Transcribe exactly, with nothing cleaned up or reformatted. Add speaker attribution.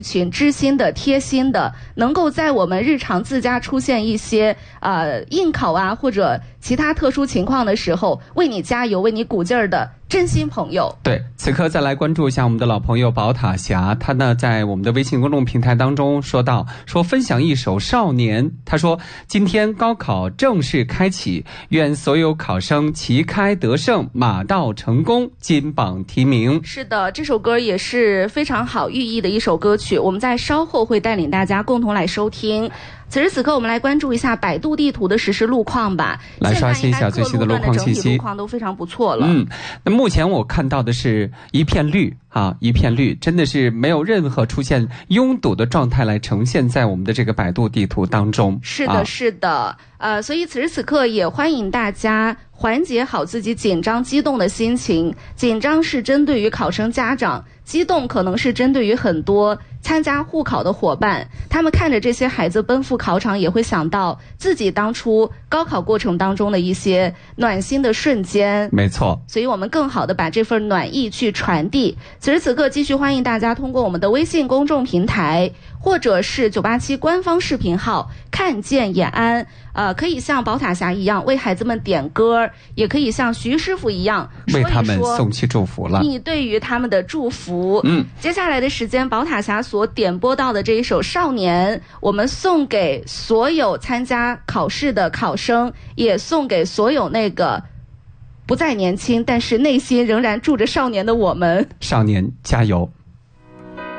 Speaker 1: 群知心的、贴心的，能够在我们日常自家出现一些呃应考啊或者其他特殊情况的时候，为你加油、为你鼓劲儿的真心朋友。
Speaker 2: 对，此刻再来关注一下我们的老朋友宝塔侠，他呢在我们的微信公众平台当中说到，说分享一首《少年》，他说今天高考正式开启，愿所有考生旗开得胜，马到成功，金榜题名。
Speaker 1: 是的，这首歌也是非常好寓意的一首歌曲，我们在稍后会带领大家共同来收听。此时此刻，我们来关注一下百度地图的实时路况吧。
Speaker 2: 来刷新一下最新的路况信息。
Speaker 1: 路况都非常不错了。
Speaker 2: 嗯，那目前我看到的是一片绿啊，一片绿，真的是没有任何出现拥堵的状态来呈现在我们的这个百度地图当中。
Speaker 1: 是的，
Speaker 2: 啊、
Speaker 1: 是的，呃，所以此时此刻也欢迎大家缓解好自己紧张激动的心情。紧张是针对于考生家长，激动可能是针对于很多参加护考的伙伴，他们看着这些孩子奔赴考场，也会想到自己当初高考过程当中的一些暖心的瞬间。
Speaker 2: 没错，
Speaker 1: 所以我们更好的把这份暖意去传递。此时此刻继续欢迎大家通过我们的微信公众平台，或者是九八七官方视频号看见延安，呃，可以像宝塔侠一样为孩子们点歌，也可以像徐师傅一样
Speaker 2: 为他们送去祝福了。
Speaker 1: 你对于他们的祝福。
Speaker 2: 嗯，
Speaker 1: 接下来的时间，宝塔侠所点播到的这一首《少年》，我们送给所有参加考试的考生，也送给所有那个不再年轻但是内心仍然住着少年的我们。
Speaker 2: 少年加油！